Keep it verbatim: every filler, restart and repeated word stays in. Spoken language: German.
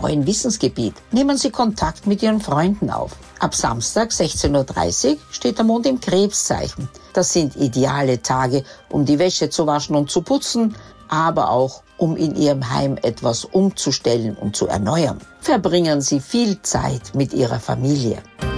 neuen Wissensgebiet. Nehmen Sie Kontakt mit Ihren Freunden auf. Ab Samstag sechzehn Uhr dreißig steht der Mond im Krebszeichen. Das sind ideale Tage, um die Wäsche zu waschen und zu putzen, aber auch um in Ihrem Heim etwas umzustellen und zu erneuern. Verbringen Sie viel Zeit mit Ihrer Familie.